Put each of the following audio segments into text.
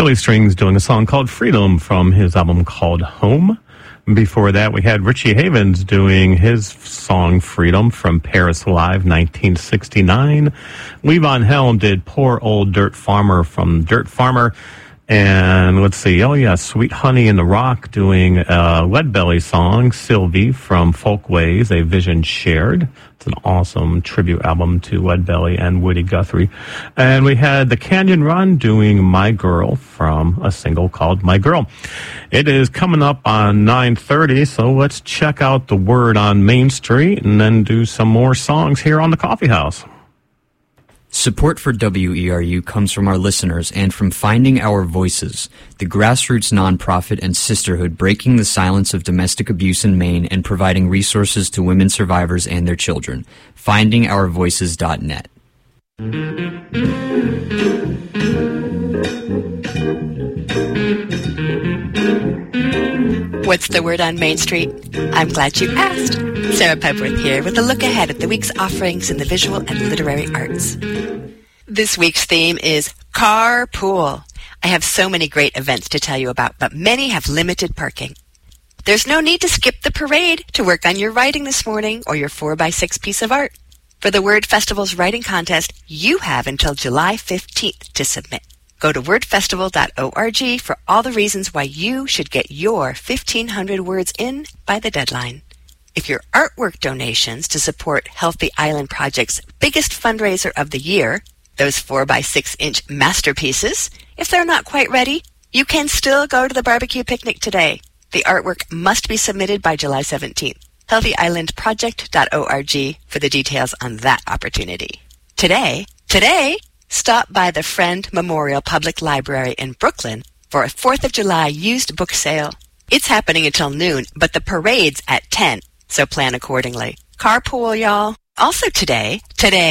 Billy Strings doing a song called Freedom from his album called Home. Before that, we had Richie Havens doing his song Freedom from Paris Live, 1969. Levon Helm did Poor Old Dirt Farmer from Dirt Farmer. And let's see, Sweet Honey in the Rock doing a Leadbelly song, Sylvie from Folkways, A Vision Shared. It's an awesome tribute album to Leadbelly and Woody Guthrie. And we had the Canyon Run doing My Girl from a single called My Girl. It is coming up on 9:30, so let's check out the word on Main Street and then do some more songs here on the Coffee House. Support for WERU comes from our listeners and from Finding Our Voices, the grassroots nonprofit and sisterhood breaking the silence of domestic abuse in Maine and providing resources to women survivors and their children. FindingOurVoices.net. What's the word on Main Street? I'm glad you asked. Sarah Pepworth here with a look ahead at the week's offerings in the visual and literary arts. This week's theme is carpool. I have so many great events to tell you about, but many have limited parking. There's no need to skip the parade to work on your writing this morning or your 4x6 piece of art. For the Word Festival's writing contest, you have until July 15th to submit. Go to wordfestival.org for all the reasons why you should get your 1,500 words in by the deadline. If your artwork donations to support Healthy Island Project's biggest fundraiser of the year, those 4x6-inch masterpieces, if they're not quite ready, you can still go to the barbecue picnic today. The artwork must be submitted by July 17th. HealthyIslandProject.org for the details on that opportunity. Today, stop by the Friend Memorial Public Library in Brooklyn for a 4th of July used book sale. It's happening until noon, but the parade's at 10, so plan accordingly. Carpool, y'all. Also today,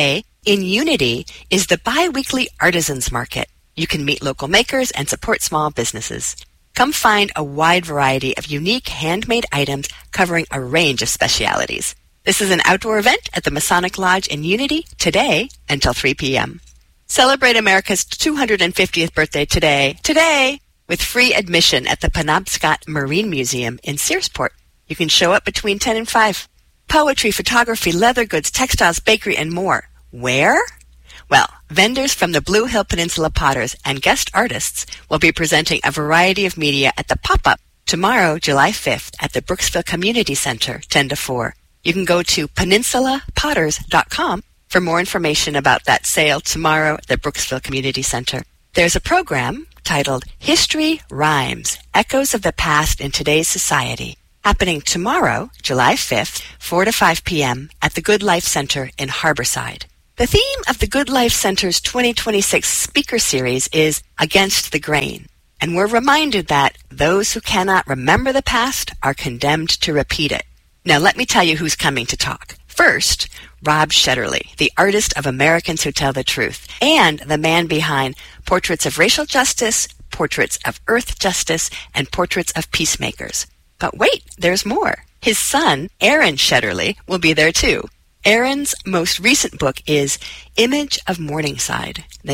in Unity, is the bi-weekly Artisans Market. You can meet local makers and support small businesses. Come find a wide variety of unique handmade items covering a range of specialities. This is an outdoor event at the Masonic Lodge in Unity today until 3 p.m. Celebrate America's 250th birthday today, with free admission at the Penobscot Marine Museum in Searsport. You can show up between 10 and 5. Poetry, photography, leather goods, textiles, bakery, and more. Where? Well, vendors from the Blue Hill Peninsula Potters and guest artists will be presenting a variety of media at the pop-up tomorrow, July 5th, at the Brooksville Community Center, 10 to 4. You can go to peninsulapotters.com for more information about that sale tomorrow at the Brooksville Community Center. There's a program titled History Rhymes, Echoes of the Past in Today's Society, happening tomorrow, July 5th, 4 to 5 p.m. at the Good Life Center in Harborside. The theme of the Good Life Center's 2026 speaker series is Against the Grain, and we're reminded that those who cannot remember the past are condemned to repeat it. Now let me tell you who's coming to talk. First, Rob Shetterly, the artist of Americans Who Tell the Truth, and the man behind Portraits of Racial Justice, Portraits of Earth Justice, and Portraits of Peacemakers. But wait, there's more. His son, Aaron Shetterly, will be there too. Aaron's most recent book is Image of Morningside, the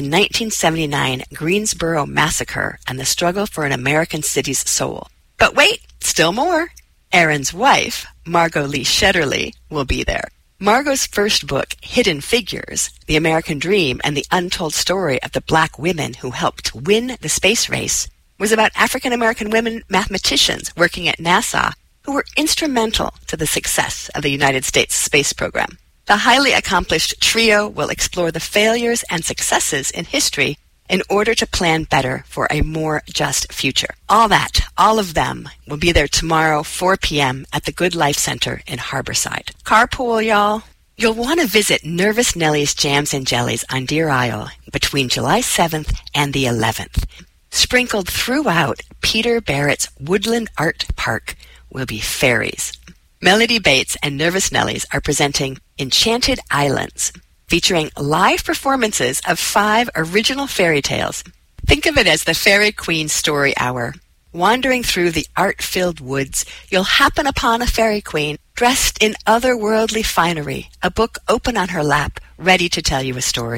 1979 Greensboro Massacre and the Struggle for an American City's Soul. But wait, still more. Aaron's wife, Margot Lee Shetterly, will be there. Margot's first book, Hidden Figures, The American Dream and the Untold Story of the Black Women Who Helped Win the Space Race, was about African-American women mathematicians working at NASA who were instrumental to the success of the United States space program. The highly accomplished trio will explore the failures and successes in history in order to plan better for a more just future. All of them, will be there tomorrow, 4 p.m. at the Good Life Center in Harborside. Carpool, y'all. You'll want to visit Nervous Nellie's Jams and Jellies on Deer Isle between July 7th and the 11th. Sprinkled throughout Peter Barrett's Woodland Art Park will be fairies. Melody Bates and Nervous Nellies are presenting Enchanted Islands, featuring live performances of 5 original fairy tales. Think of it as the Fairy Queen Story Hour. Wandering through the art-filled woods, you'll happen upon a fairy queen dressed in otherworldly finery, a book open on her lap, ready to tell you a story.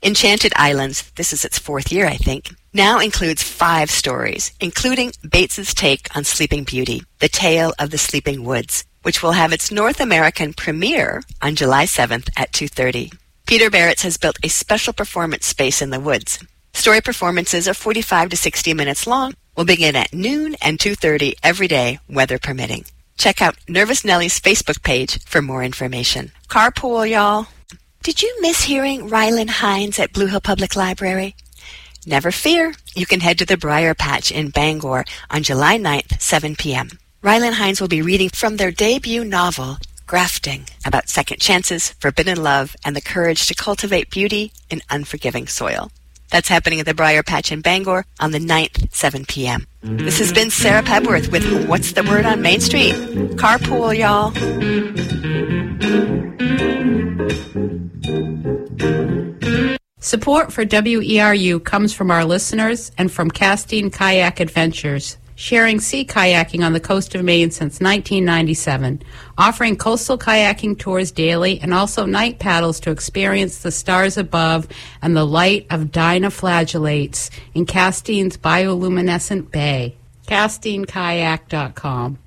Enchanted Islands, this is its 4th year, I think, now includes 5 stories, including Bates's take on Sleeping Beauty, The Tale of the Sleeping Woods, which will have its North American premiere on July 7th at 2:30. Peter Barretts has built a special performance space in the woods. Story performances are 45 to 60 minutes long, will begin at noon and 2:30 every day, weather permitting. Check out Nervous Nellie's Facebook page for more information. Carpool, y'all. Did you miss hearing Rylan Hines at Blue Hill Public Library? Never fear. You can head to the Briar Patch in Bangor on July 9th, 7 p.m. Rylan Hines will be reading from their debut novel, Grafting, about second chances, forbidden love, and the courage to cultivate beauty in unforgiving soil. That's happening at the Briar Patch in Bangor on the 9th, 7 p.m. This has been Sarah Pebworth with What's the Word on Main Street? Carpool, y'all. Support for WERU comes from our listeners and from Castine Kayak Adventures, sharing sea kayaking on the coast of Maine since 1997, offering coastal kayaking tours daily and also night paddles to experience the stars above and the light of dinoflagellates in Castine's bioluminescent bay. CastineKayak.com.